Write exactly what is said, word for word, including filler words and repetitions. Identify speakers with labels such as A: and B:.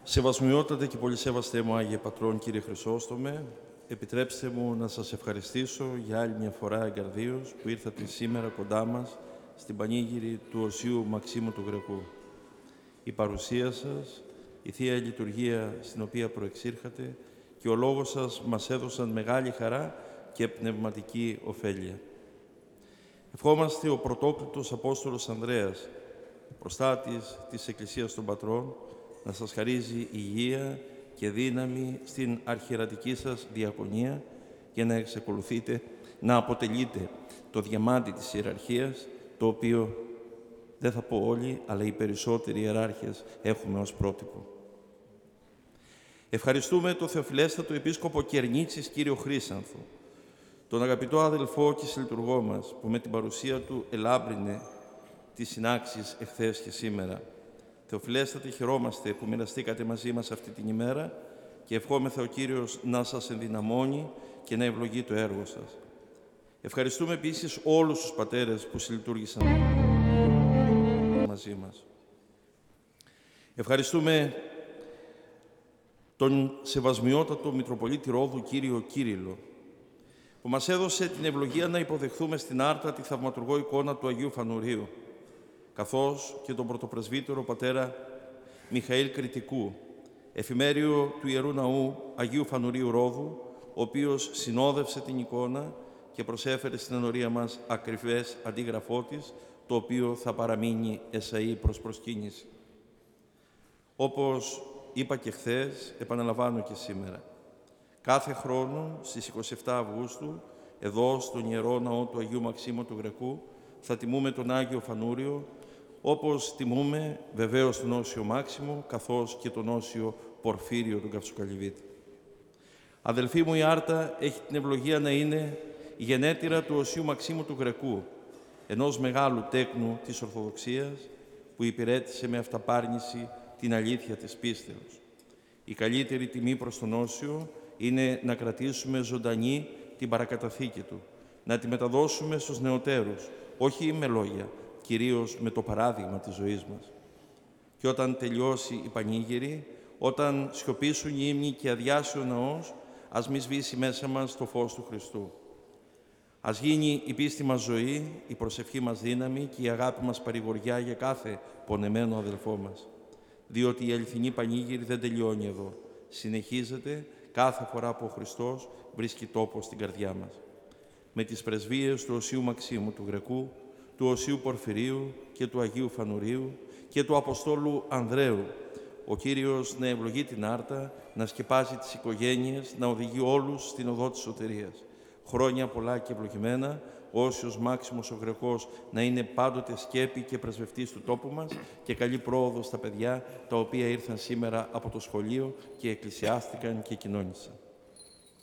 A: Σεβασμιότατε και πολύ σέβαστέ μου, Άγιε Πατρόν, Κύριε Χρυσόστομε, επιτρέψτε μου να σας ευχαριστήσω για άλλη μια φορά εγκαρδίως που ήρθατε σήμερα κοντά μας στην πανήγυρη του Οσίου Μαξίμου του Γρεκού. Η παρουσία σας, η Θεία Λειτουργία στην οποία προεξήρχατε και ο λόγος σας μας έδωσαν μεγάλη χαρά και πνευματική ωφέλεια. Ευχόμαστε ο πρωτόκλητος Απόστολος Ανδρέας, προστάτης της Εκκλησίας των Πατρών, να σας χαρίζει υγεία και δύναμη στην αρχιερατική σας διακονία για να εξακολουθείτε να αποτελείτε το διαμάντι της ιεραρχίας, το οποίο, δεν θα πω όλοι, αλλά οι περισσότεροι ιεράρχες έχουμε ως πρότυπο. Ευχαριστούμε τον Θεοφιλέστατο Επίσκοπο Κερνίτσης κύριο Χρύσανθο, τον αγαπητό αδελφό και συλλειτουργό μας, που με την παρουσία του ελάμπρυνε τις συνάξεις εχθές και σήμερα. Θεοφιλέστατε, χαιρόμαστε που μοιραστήκατε μαζί μας αυτή την ημέρα και ευχόμεθα ο Κύριος να σας ενδυναμώνει και να ευλογεί το έργο σας. Ευχαριστούμε επίσης όλους τους πατέρες που συλλειτουργήσαν μαζί μας. Ευχαριστούμε τον Σεβασμιότατο Μητροπολίτη Ρόδου κύριο Κύριλλο, που μας έδωσε την ευλογία να υποδεχθούμε στην Άρτα τη θαυματουργό εικόνα του Αγίου Φανουρίου, καθώς και τον πρωτοπρεσβύτερο πατέρα Μιχαήλ Κρητικού, εφημέριο του Ιερού Ναού Αγίου Φανουρίου Ρόδου, ο οποίος συνόδευσε την εικόνα και προσέφερε στην ενορία μας ακριβές αντίγραφό της, το οποίο θα παραμείνει εσαΐ προς προσκύνηση. Όπως είπα και χθες, επαναλαμβάνω και σήμερα. Κάθε χρόνο, στις εικοστή εβδόμη Αυγούστου, εδώ στον Ιερό Ναό του Αγίου Μαξίμου του Γρεκού, θα τιμούμε τον Άγιο Φανούριο, όπως τιμούμε βεβαίως τον Όσιο Μάξιμο, καθώς και τον Όσιο Πορφύριο του Καυσοκαλυβίτη. Αδελφοί μου, η Άρτα έχει την ευλογία να είναι η γενέτειρα του Οσίου Μαξίμου του Γρεκού, ενός μεγάλου τέκνου της Ορθοδοξίας, που υπηρέτησε με αυταπάρνηση την αλήθεια της πίστεως. Η καλύτερη τιμή προς τον Όσιο είναι να κρατήσουμε ζωντανή την παρακαταθήκη του, να τη μεταδώσουμε στους νεωτέρους, όχι με λόγια, κυρίως με το παράδειγμα της ζωής μας. Και όταν τελειώσει η πανήγυρη, όταν σιωπήσουν οι ύμνοι και αδειάσει ο ναός, ας μη σβήσει μέσα μας το φως του Χριστού. Ας γίνει η πίστη μας ζωή, η προσευχή μας δύναμη και η αγάπη μας παρηγοριά για κάθε πονεμένο αδελφό μας. Διότι η αληθινή πανήγυρη δεν τελειώνει εδώ. Συνεχίζεται κάθε φορά που ο Χριστός βρίσκει τόπο στην καρδιά μας. Με τις πρεσβείες του Οσίου Μαξίμου του Γρεκού, του Οσίου Πορφυρίου και του Αγίου Φανουρίου και του Αποστόλου Ανδρέου, ο Κύριος να ευλογεί την Άρτα, να σκεπάζει τις οικογένειες, να οδηγεί όλους στην οδό της σωτηρίας. Χρόνια πολλά και ευλογημένα, ο Όσιος Μάξιμος ο Γρεκός να είναι πάντοτε σκέπη και πρεσβευτής του τόπου μας και καλή πρόοδο στα παιδιά, τα οποία ήρθαν σήμερα από το σχολείο και εκκλησιάστηκαν και κοινώνησαν.